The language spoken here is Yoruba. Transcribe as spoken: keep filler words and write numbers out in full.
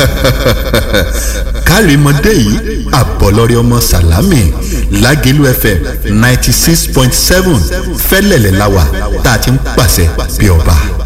kárìmọ́dé yìí àbọ̀lọ́rẹ́ ọmọ sàlámì lágẹ̀lú fm ninety six point seven fẹ́lẹ̀lẹ̀ láwà tá a ti ń pàṣẹ bí ọba.